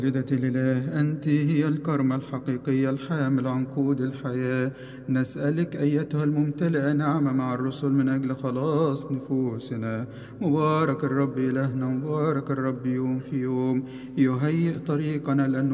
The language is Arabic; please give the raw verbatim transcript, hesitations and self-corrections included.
والدة الإله، أنت هي الكرمة الحقيقية الحامل عنقود الحياة. نسألك أيتها الممتلئة نعمة مع الرسل من أجل خلاص نفوسنا. مبارك الرب إلهنا، مبارك الرب يوم في يوم يهيئ طريقنا لأنه